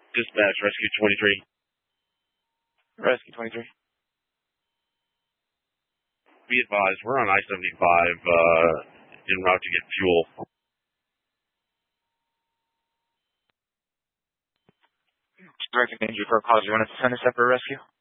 Dispatch, Rescue 23. Rescue 23. Be advised, we're on I-75 en route to get fuel. Directing injury for a cause. You want to send a separate rescue?